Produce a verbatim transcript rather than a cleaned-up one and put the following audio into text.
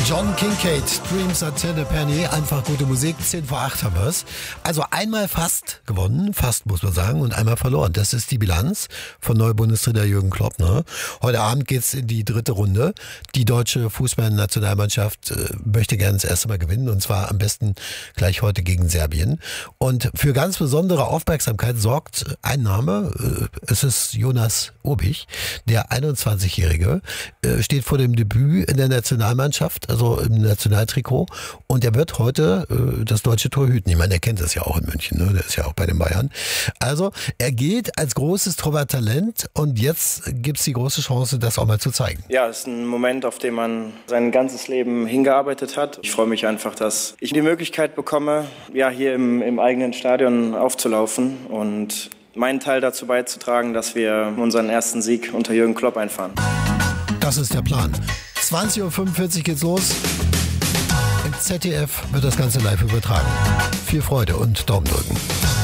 John Kincaid, Dreams at ten a Penny, einfach gute Musik, zehn vor acht haben wir es. Also einmal fast gewonnen, fast muss man sagen, und einmal verloren. Das ist die Bilanz von neuer Bundestrainer Jürgen Klopp. Ne? Heute Abend geht's in die dritte Runde. Die deutsche Fußballnationalmannschaft äh, möchte gerne das erste Mal gewinnen, und zwar am besten gleich heute gegen Serbien. Und für ganz besondere Aufmerksamkeit sorgt ein Name, äh, es ist Jonas Obich, der einundzwanzigjährige, äh, steht vor dem Debüt in der Nationalmannschaft, also im Nationaltrikot, und er wird heute äh, das deutsche Tor hüten. Ich meine, er kennt das ja auch in München, ne? Der ist ja auch bei den Bayern. Also er gilt als großes Torwarttalent, und jetzt gibt's die große Chance, das auch mal zu zeigen. Ja, es ist ein Moment, auf den man sein ganzes Leben hingearbeitet hat. Ich freue mich einfach, dass ich die Möglichkeit bekomme, ja, hier im, im eigenen Stadion aufzulaufen und meinen Teil dazu beizutragen, dass wir unseren ersten Sieg unter Jürgen Klopp einfahren. Das ist der Plan. zwanzig Uhr fünfundvierzig geht's los. Im Z D F wird das Ganze live übertragen. Viel Freude und Daumen drücken.